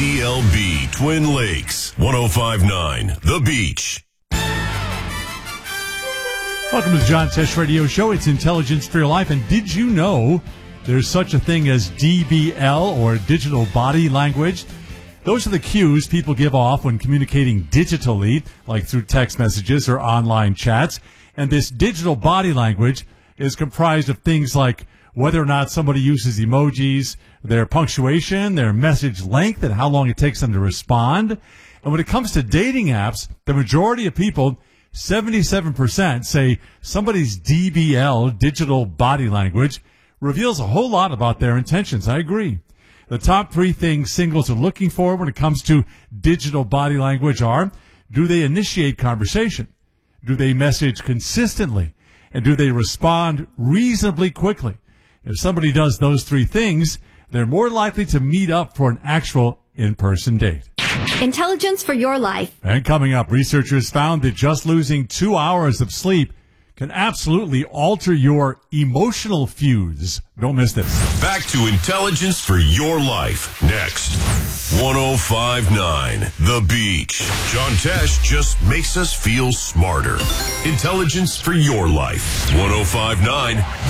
KCLB Twin Lakes, 105.9 The Beach. Welcome to the John Tesh Radio Show. It's Intelligence for Your Life. And did you know there's such a thing as DBL, or digital body language? Those are the cues people give off when communicating digitally, like through text messages or online chats. And this digital body language is comprised of things like whether or not somebody uses emojis, their punctuation, their message length, and how long it takes them to respond. And when it comes to dating apps, the majority of people, 77%, say somebody's DBL, digital body language, reveals a whole lot about their intentions. I agree. The top three things singles are looking for when it comes to digital body language are: do they initiate conversation? Do they message consistently? And do they respond reasonably quickly? If somebody does those three things, they're more likely to meet up for an actual in-person date. Intelligence for your life. And coming up, researchers found that just losing 2 hours of sleep can absolutely alter your emotional fuse. Don't miss this. Back to Intelligence for Your Life next. 105.9 The Beach. John Tesh just makes us feel smarter. Intelligence for Your Life. 105.9